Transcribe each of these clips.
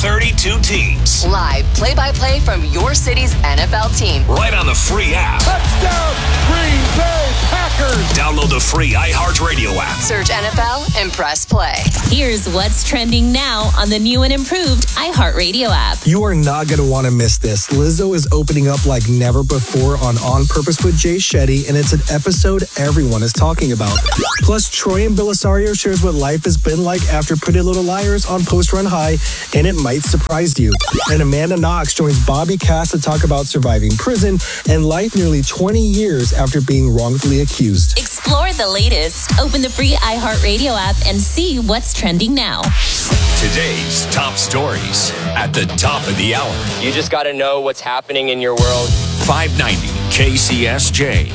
32 teams. Live play-by-play from your city's NFL team. Right on the free app. Touchdown, Green Bay Packers. Download the free iHeartRadio app. Search NFL and press play. Here's what's trending now on the new and improved iHeartRadio app. You are not going to want to miss this. Lizzo is opening up like never before on Purpose with Jay Shetty, and it's an episode everyone is talking about. Plus, Troy and Belisario shares what life has been like after Pretty Little Liars on Post Run High, and it might surprise you. And Amanda Knox joins Bobby Cass to talk about surviving prison and life nearly 20 years after being wrongfully accused. Explore the latest. Open the free iHeartRadio app and see what's trending now. Today's top stories at the top of the hour. You just got to know what's happening in your world. 590 KCSJ.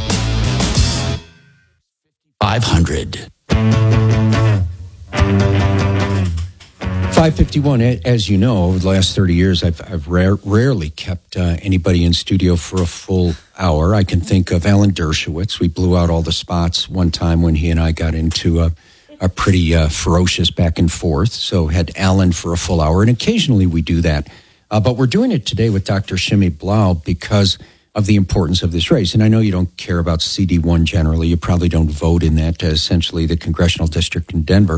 500. 551. As you know, over the last 30 years, I've rarely kept anybody in studio for a full hour. I can think of Alan Dershowitz. We blew out all the spots one time when he and I got into a pretty ferocious back and forth. So had Alan for a full hour, and occasionally we do that. But we're doing it today with Dr. Shimi Blau because of the importance of this race. And I know you don't care about CD1 generally. You probably don't vote in that, essentially the congressional district in Denver.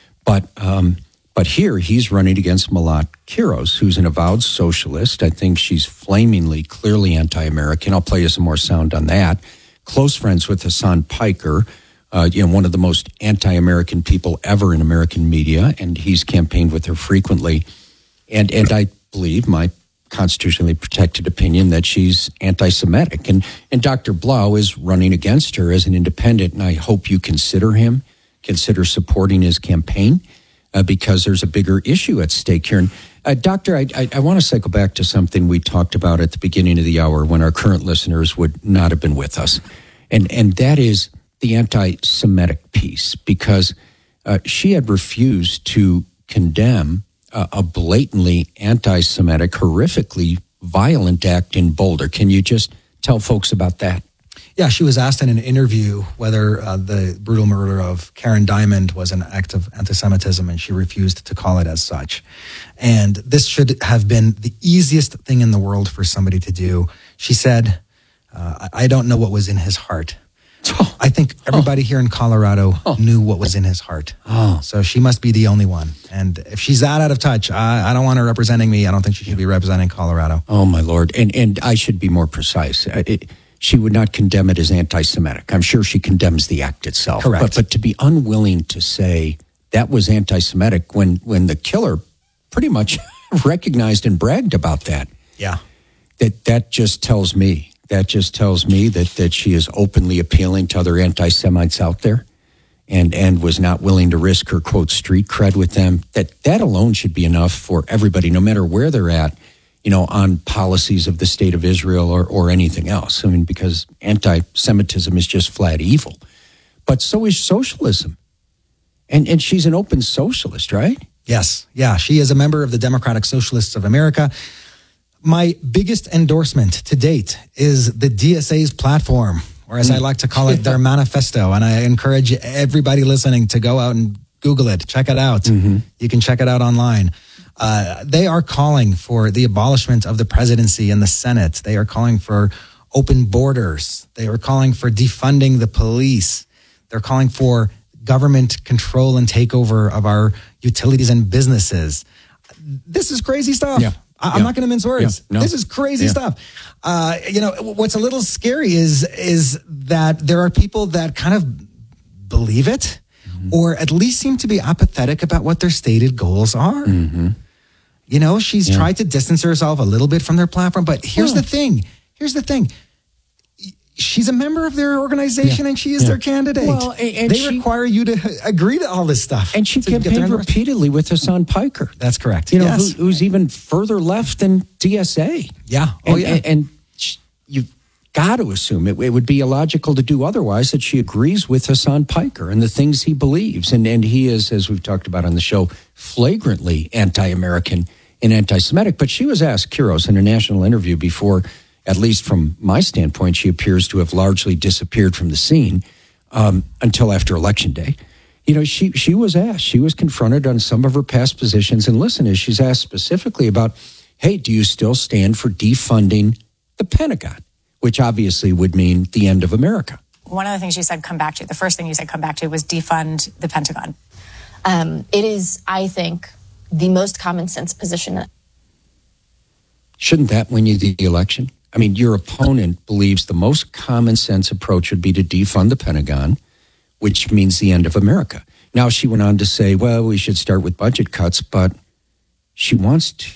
But here he's running against Malat Quiros, who's an avowed socialist. I think she's flamingly, clearly anti-American. I'll play you some more sound on that. Close friends with Hassan Piker, one of the most anti-American people ever in American media, and he's campaigned with her frequently. And I believe my constitutionally protected opinion that she's anti-Semitic. And Dr. Blau is running against her as an independent, and I hope you consider supporting his campaign because there's a bigger issue at stake here. And Doctor, I want to cycle back to something we talked about at the beginning of the hour when our current listeners would not have been with us. And that is the anti-Semitic piece, because she had refused to condemn a blatantly anti-Semitic, horrifically violent act in Boulder. Can you just tell folks about that? Yeah, she was asked in an interview whether the brutal murder of Karen Diamond was an act of anti-Semitism, and she refused to call it as such. And this should have been the easiest thing in the world for somebody to do. She said, I don't know what was in his heart. I think everybody here in Colorado knew what was in his heart. So she must be the only one. And if she's that out of touch, I don't want her representing me. I don't think she should be representing Colorado. Oh, my Lord. And I should be more precise. She would not condemn it as anti-Semitic. I'm sure she condemns the act itself. Correct. But to be unwilling to say that was anti-Semitic when the killer pretty much recognized and bragged about that. Yeah. That just tells me. That just tells me that she is openly appealing to other anti-Semites out there and was not willing to risk her, quote, street cred with them. That alone should be enough for everybody, no matter where they're at, on policies of the state of Israel or anything else. I mean, because anti-Semitism is just flat evil. But so is socialism. And she's an open socialist, right? Yes. Yeah, she is a member of the Democratic Socialists of America. My biggest endorsement to date is the DSA's platform, or as I like to call it, their manifesto. And I encourage everybody listening to go out and Google it, check it out. Mm-hmm. You can check it out online. They are calling for the abolishment of the presidency and the Senate. They are calling for open borders. They are calling for defunding the police. They're calling for government control and takeover of our utilities and businesses. This is crazy stuff. Yeah. I'm not going to mince words. Yeah, no. This is crazy stuff. What's a little scary is that there are people that kind of believe it, or at least seem to be apathetic about what their stated goals are. Mm-hmm. She's tried to distance herself a little bit from their platform, but here's the thing. She's a member of their organization and she is their candidate. Well, and they require you to agree to all this stuff. And she campaigned repeatedly with Hassan Piker. That's correct. Who's even further left than DSA. Yeah. And you've got to assume it would be illogical to do otherwise, that she agrees with Hassan Piker and the things he believes. And he is, as we've talked about on the show, flagrantly anti-American and anti-Semitic. But she was asked, Quiros, in a national interview before, at least from my standpoint, she appears to have largely disappeared from the scene until after Election Day. You know, she was asked, she was confronted on some of her past positions. And listen, as she's asked specifically about, hey, do you still stand for defunding the Pentagon? Which obviously would mean the end of America. One of the things you said come back to, the first thing you said come back to was defund the Pentagon. It is, I think, the most common sense position. Shouldn't that win you the election? I mean, your opponent believes the most common sense approach would be to defund the Pentagon, which means the end of America. Now, she went on to say, well, we should start with budget cuts, but she wants